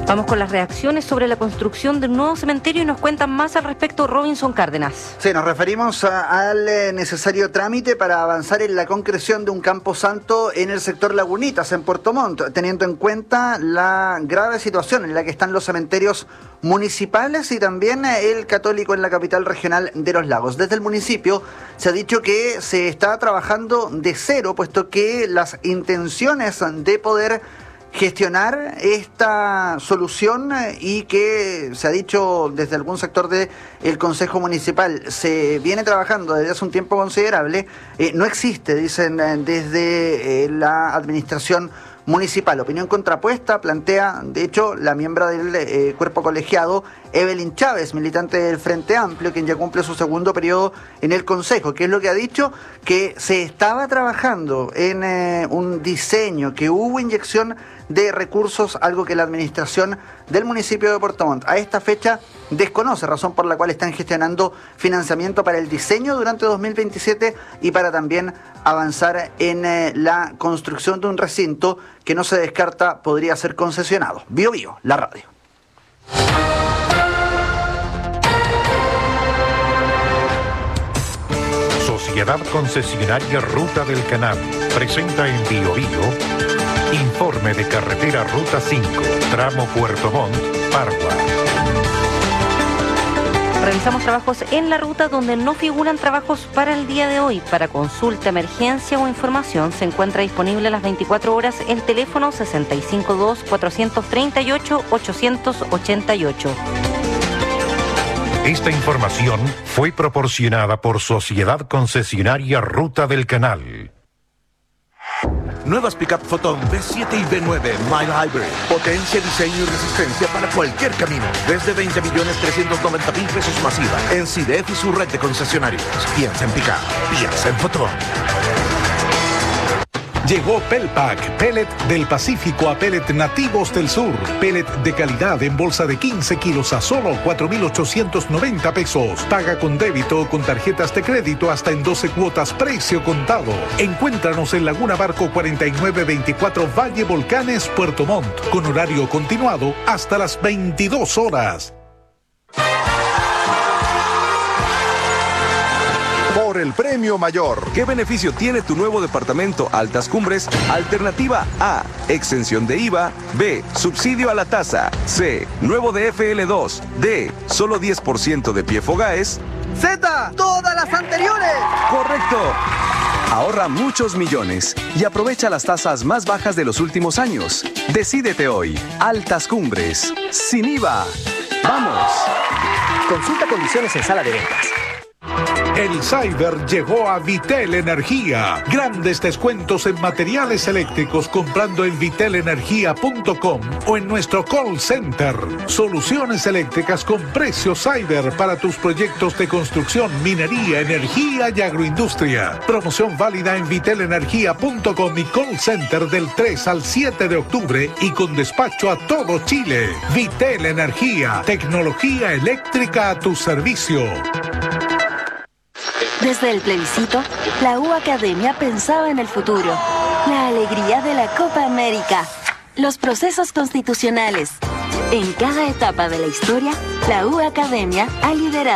Vamos con las reacciones sobre la construcción de un nuevo cementerio y nos cuentan más al respecto Robinson Cárdenas. Sí, nos referimos al necesario trámite para avanzar en la concreción de un camposanto en el sector Lagunitas, en Puerto Montt, teniendo en cuenta la grave situación en la que están los cementerios municipales y también el católico en la capital regional de Los Lagos. Desde el municipio se ha dicho que se está trabajando de cero, puesto que las intenciones de poder gestionar esta solución y que se ha dicho desde algún sector del Consejo Municipal se viene trabajando desde hace un tiempo considerable, no existe, dicen desde la administración municipal. Opinión contrapuesta plantea, de hecho, la miembro del cuerpo colegiado, Evelyn Chávez, militante del Frente Amplio, quien ya cumple su segundo periodo en el Consejo, que es lo que ha dicho, que se estaba trabajando en un diseño, que hubo inyección de recursos, algo que la administración del municipio de Puerto Montt a esta fecha desconoce, razón por la cual están gestionando financiamiento para el diseño durante 2027 y para también avanzar en la construcción de un recinto que no se descarta podría ser concesionado. Bio Bio, la radio. Sociedad Concesionaria Ruta del Canal presenta en Bio Bio informe de carretera Ruta 5, tramo Puerto Montt, Pargua. Revisamos trabajos en la ruta donde no figuran trabajos para el día de hoy. Para consulta, emergencia o información se encuentra disponible a las 24 horas el teléfono 652-438-888. Esta información fue proporcionada por Sociedad Concesionaria Ruta del Canal. Nuevas Pickup Photon B7 y B9 Mile Hybrid. Potencia, diseño y resistencia para cualquier camino. Desde 20.390.000 pesos masiva. En CIDEF y su red de concesionarios. Piensa en Pickup. Piensa en Photon. Llegó Pelpack, pellet del Pacífico a pellet nativos del sur. Pellet de calidad en bolsa de 15 kilos a solo 4.890 pesos. Paga con débito o con tarjetas de crédito hasta en 12 cuotas, precio contado. Encuéntranos en Laguna Barco 4924 Valle Volcanes, Puerto Montt, con horario continuado hasta las 22 horas. Por el premio mayor. ¿Qué beneficio tiene tu nuevo departamento Altas Cumbres? Alternativa A, exención de IVA. B, subsidio a la tasa. C, nuevo de FL2. D, solo 10% de pie Fogaes. Z, todas las anteriores. Correcto. Ahorra muchos millones y aprovecha las tasas más bajas de los últimos años. Decídete hoy. Altas Cumbres. Sin IVA. ¡Vamos! Consulta condiciones en sala de ventas. El Cyber llegó a Vitel Energía. Grandes descuentos en materiales eléctricos comprando en vitelenergia.com o en nuestro call center. Soluciones eléctricas con precios Cyber para tus proyectos de construcción, minería, energía y agroindustria. Promoción válida en vitelenergia.com y call center del 3 al 7 de octubre y con despacho a todo Chile. Vitel Energía, tecnología eléctrica a tu servicio. Desde el plebiscito, la U Academia pensaba en el futuro, la alegría de la Copa América, los procesos constitucionales. En cada etapa de la historia, la U Academia ha liderado